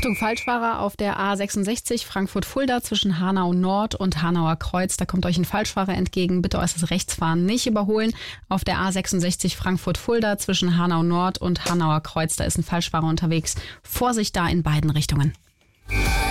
Achtung, Falschfahrer auf der A66 Frankfurt-Fulda zwischen Hanau Nord und Hanauer Kreuz. Da kommt euch ein Falschfahrer entgegen. Bitte äußerst Rechtsfahren nicht überholen. Auf der A66 Frankfurt-Fulda zwischen Hanau Nord und Hanauer Kreuz. Da ist ein Falschfahrer unterwegs. Vorsicht da in beiden Richtungen.